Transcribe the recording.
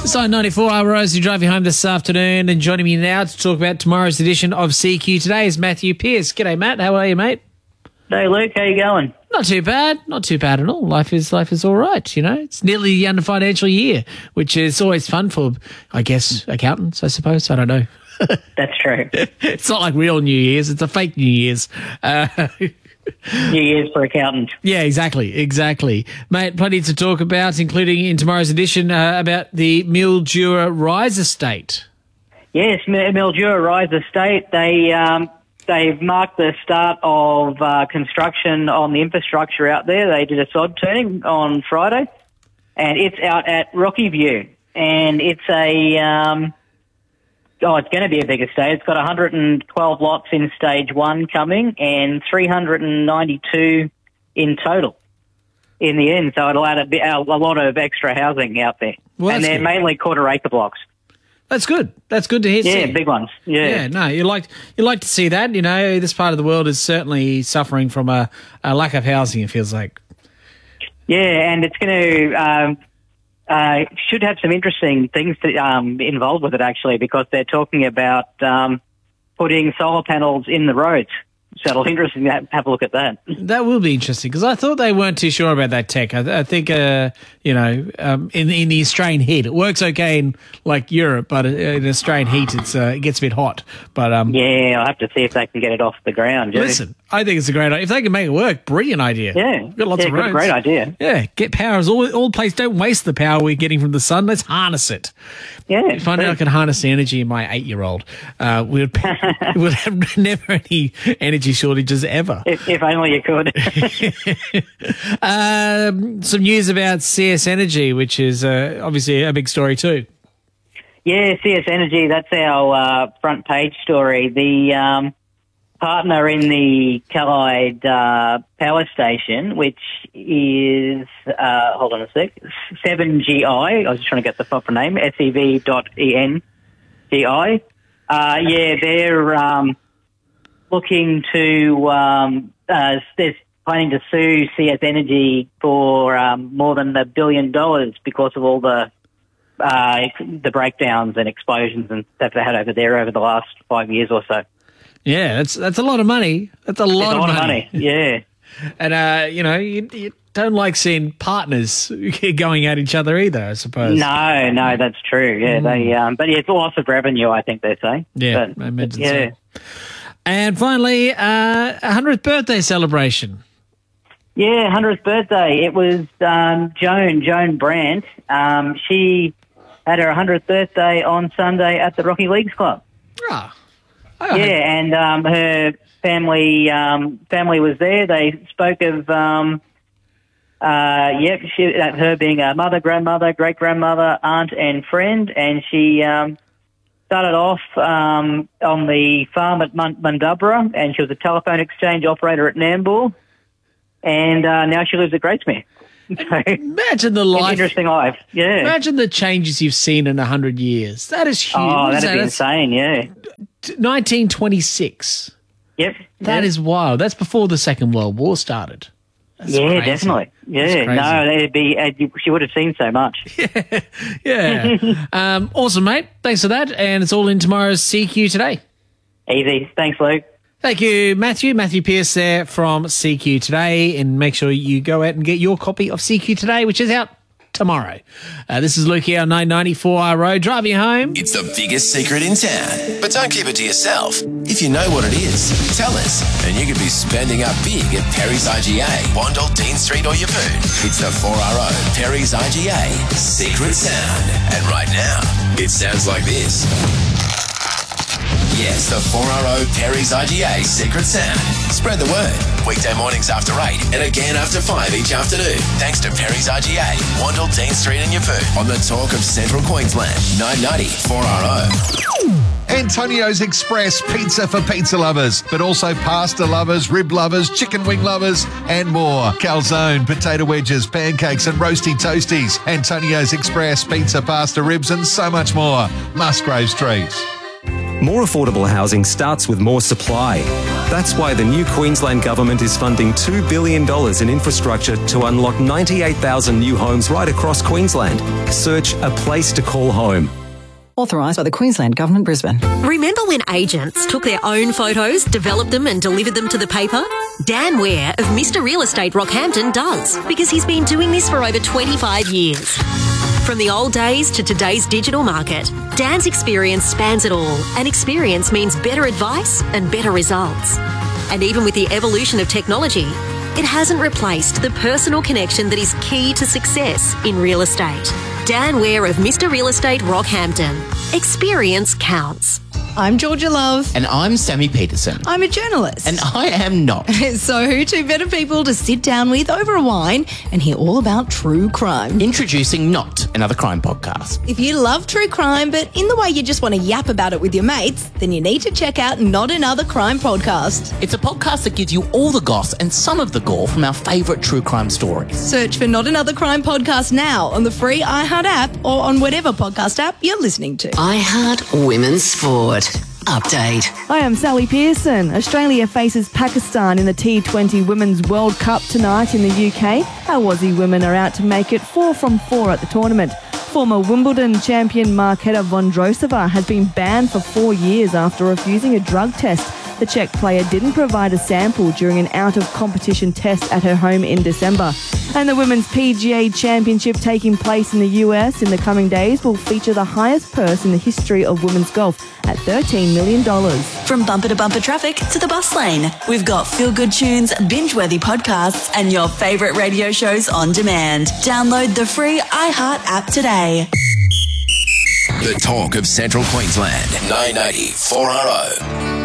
It's 994 hour Rose who drive you home this afternoon, and joining me now to talk about tomorrow's edition of CQ Today is Matthew Pearce. G'day, Matt. How are you, mate? Hey, Luke. How you going? Not too bad. Not too bad at all. Life is all right, you know. It's nearly the end of financial year, which is always fun for, I guess, accountants, I suppose. I don't know. That's true. It's not like real New Year's. It's a fake New Year's. New Year's for accountant. Yeah, exactly. Mate, plenty to talk about, including in tomorrow's edition about the Mildura Rise Estate. Yes, Mildura Rise Estate. They've marked the start of construction on the infrastructure out there. They did a sod turning on Friday, and it's out at Rocky View. And it's it's going to be a big estate. It's got 112 lots in stage one coming and 392 in total in the end. So it'll add a lot of extra housing out there. Well, and they're good. mainly quarter-acre blocks. That's good. That's good to hear. Yeah, big ones. Yeah. No, you like to see that. You know, this part of the world is certainly suffering from a lack of housing, it feels like. Yeah, and it's going to should have some interesting things involved with it, actually, because they're talking about putting solar panels in the roads. So it'll be interesting to have a look at that. That will be interesting, because I thought they weren't too sure about that tech. I think, in the Australian heat, it works okay in, like, Europe, but in Australian heat, it gets a bit hot. But yeah, I'll have to see if they can get it off the ground. Listen, I think it's a great idea. If they can make it work, brilliant idea. Yeah. We've got lots of roads. Great idea. Yeah, get power. All place. Don't waste the power we're getting from the sun. Let's harness it. Yeah. If I know I can harness the energy in my 8-year-old, we'd have never any energy shortages ever. If only you could. Some news about CS Energy, which is obviously a big story too. Yeah, CS Energy, that's our front page story. The partner in the Callide power station, which is, hold on a sec, 7GI. I was just trying to get the proper name, sev.engi. They're looking to, they're planning to sue CS Energy for more than $1 billion because of all the breakdowns and explosions and stuff they had over there over the last 5 years or so. Yeah, that's a lot of money. That's a lot of money. Yeah. And, you don't like seeing partners going at each other either, I suppose. No, that's true. Yeah, but it's a loss of revenue, I think they say. Yeah, but, I imagine so. And finally, 100th birthday celebration. Yeah, 100th birthday. It was Joan Brandt. She had her 100th birthday on Sunday at the Rocky Leagues Club. Ah. Yeah, and her family was there. They spoke of her being a mother, grandmother, great grandmother, aunt, and friend. And she started off on the farm at Mundubra, and she was a telephone exchange operator at Nambour. And now she lives at Greatsmere. Imagine the life. Interesting life, yeah. Imagine the changes you've seen in 100 years. That is huge. Oh, that'd be insane, yeah. 1926. Yep. That is wild. That's before the Second World War started. That's crazy. Definitely. Yeah, no, it'd be. She would have seen so much. Yeah. Awesome, mate. Thanks for that. And it's all in tomorrow's CQ Today. Easy. Thanks, Luke. Thank you, Matthew. Matthew Pearce there from CQ Today. And make sure you go out and get your copy of CQ Today, which is out tomorrow. This is Luke here on 994 Road, driving you home. It's the biggest secret in town. But don't keep it to yourself. If you know what it is, tell us. And you could be spending up big at Perry's IGA, Wandle, Dean Street or Yeppoon. It's the 4RO Perry's IGA Secret Sound. And right now, it sounds like this. Yes, the 4RO Perry's IGA Secret Sound. Spread the word. Weekday mornings after 8 and again after 5 each afternoon. Thanks to Perry's IGA, Wandle, Dean Street and Yeppoon. On the talk of Central Queensland, 990 4RO. Antonio's Express pizza for pizza lovers, but also pasta lovers, rib lovers, chicken wing lovers, and more. Calzone, potato wedges, pancakes, and roasty toasties. Antonio's Express pizza, pasta, ribs, and so much more. Musgrave Street. More affordable housing starts with more supply. That's why the new Queensland Government is funding $2 billion in infrastructure to unlock 98,000 new homes right across Queensland. Search A Place to Call Home. Authorised by the Queensland Government, Brisbane. Remember when agents took their own photos, developed them and delivered them to the paper? Dan Ware of Mr. Real Estate Rockhampton does, because he's been doing this for over 25 years. From the old days to today's digital market, Dan's experience spans it all, and experience means better advice and better results. And even with the evolution of technology, it hasn't replaced the personal connection that is key to success in real estate. Dan Ware of Mr. Real Estate Rockhampton. Experience counts. I'm Georgia Love. And I'm Sammy Peterson. I'm a journalist. And I am not. So who two better people to sit down with over a wine and hear all about true crime? Introducing Not, another crime podcast. If you love true crime, but in the way you just want to yap about it with your mates, then you need to check out Not Another Crime Podcast. It's a podcast that gives you all the goss and some of the gore from our favourite true crime stories. Search for Not Another Crime Podcast now on the free iHeart app or on whatever podcast app you're listening to. iHeart Women's Sport. Update. Hi, I'm Sally Pearson. Australia faces Pakistan in the T20 Women's World Cup tonight in the UK. Our Aussie women are out to make it 4 from 4 at the tournament. Former Wimbledon champion Marketa Vondrousova has been banned for 4 years after refusing a drug test. The Czech player didn't provide a sample during an out-of-competition test at her home in December. And the Women's PGA Championship taking place in the US in the coming days will feature the highest purse in the history of women's golf at $13 million. From bumper to bumper traffic to the bus lane, we've got feel-good tunes, binge-worthy podcasts, and your favourite radio shows on demand. Download the free iHeart app today. The talk of Central Queensland, 980 4RO.